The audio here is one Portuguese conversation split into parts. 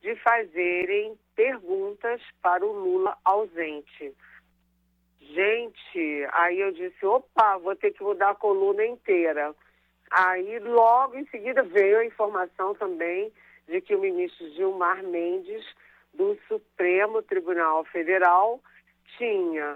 de fazerem perguntas para o Lula ausente. Gente, aí eu disse, opa, vou ter que mudar a coluna inteira. Aí logo em seguida veio a informação também de que o ministro Gilmar Mendes, do Supremo Tribunal Federal, tinha,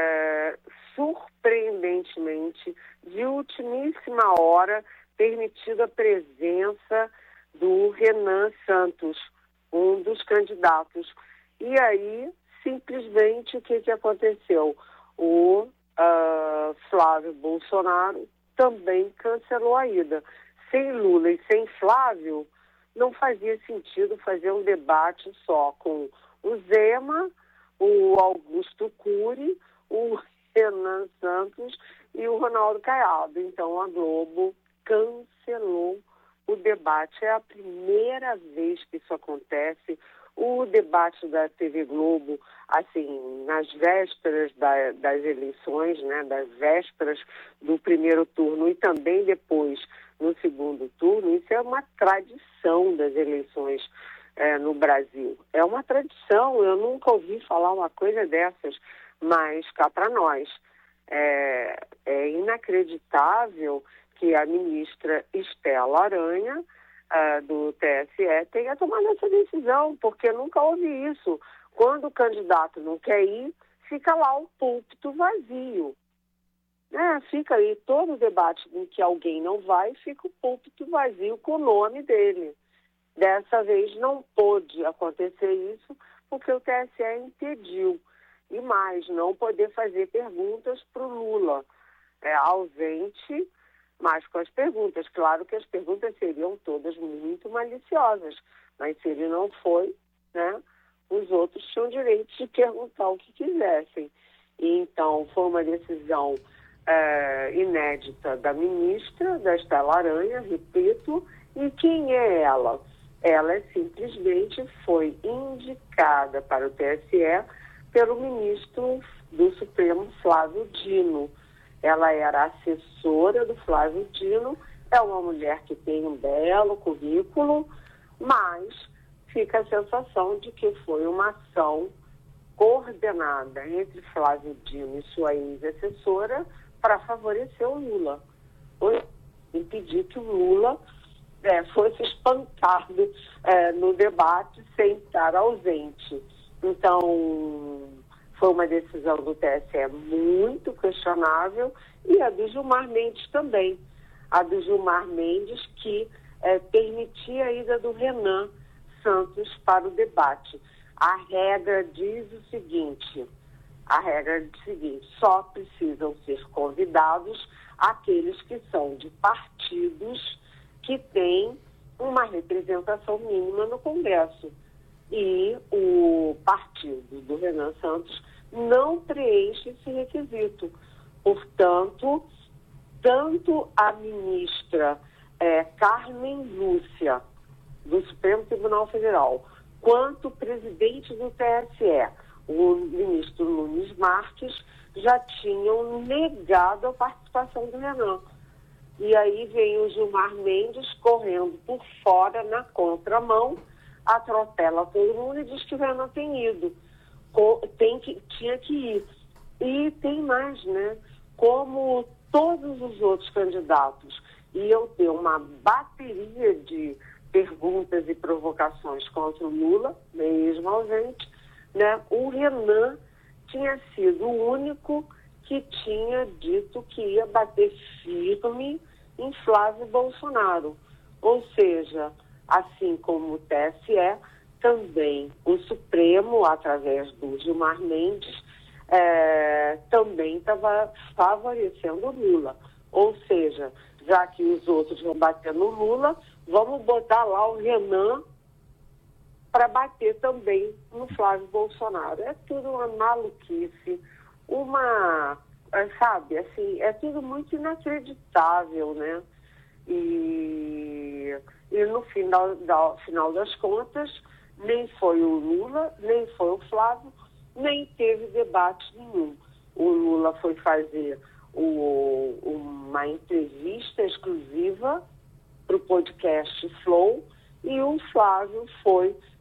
surpreendentemente, de ultimíssima hora, permitido a presença do Renan Santos, um dos candidatos. E aí, simplesmente, o que aconteceu? O Flávio Bolsonaro também cancelou a ida. Sem Lula e sem Flávio, não fazia sentido fazer um debate só com o Zema, o Augusto Cury, o Renan Santos e o Ronaldo Caiado. Então a Globo cancelou o debate. É a primeira vez que isso acontece. O debate da TV Globo, assim, nas vésperas das eleições, né, das vésperas do primeiro turno e também depois no segundo turno, isso é uma tradição das eleições no Brasil. É uma tradição, eu nunca ouvi falar uma coisa dessas, mas cá para nós. É inacreditável que a ministra Estela Aranha, do TSE, tenha tomado essa decisão, porque nunca houve isso. Quando o candidato não quer ir, fica lá o púlpito vazio. Fica aí todo o debate em que alguém não vai, fica o púlpito vazio com o nome dele. Dessa vez não pôde acontecer isso, porque o TSE impediu. E mais, não poder fazer perguntas para o Lula. Ausente, mas com as perguntas. Claro que as perguntas seriam todas muito maliciosas, mas se ele não foi, né, os outros tinham direito de perguntar o que quisessem. E então foi uma decisão inédita da ministra, da Estela Aranha, repito. E quem é ela? Ela simplesmente foi indicada para o TSE pelo ministro do Supremo, Flávio Dino. Ela era assessora do Flávio Dino, é uma mulher que tem um belo currículo, mas fica a sensação de que foi uma ação coordenada entre Flávio Dino e sua ex-assessora para favorecer o Lula. Impedir que o Lula fosse espancado no debate sem estar ausente. Então, foi uma decisão do TSE muito questionável, e a do Gilmar Mendes também. A do Gilmar Mendes, que permitia a ida do Renan Santos para o debate. A regra diz o seguinte, só precisam ser convidados aqueles que são de partidos que têm uma representação mínima no Congresso. E o partido do Renan Santos não preenche esse requisito. Portanto, tanto a ministra Carmen Lúcia, do Supremo Tribunal Federal, quanto o presidente do TSE, o ministro Nunes Marques, já tinham negado a participação do Renan. E aí vem o Gilmar Mendes correndo por fora, na contramão, atropela todo mundo e diz que o Renan tem ido. Tinha que ir. E tem mais, né? Como todos os outros candidatos iam ter uma bateria de perguntas e provocações contra o Lula, mesmo ausente, né? O Renan tinha sido o único que tinha dito que ia bater firme em Flávio Bolsonaro. Ou seja, assim como o TSE, também o Supremo, através do Gilmar Mendes, também estava favorecendo o Lula. Ou seja, já que os outros vão bater no Lula, vamos botar lá o Renan para bater também no Flávio Bolsonaro. É tudo uma maluquice, sabe, assim, é tudo muito inacreditável, né? E no final das contas, nem foi o Lula, nem foi o Flávio, nem teve debate nenhum. O Lula foi fazer uma entrevista exclusiva para o podcast Flow, e o Flávio foi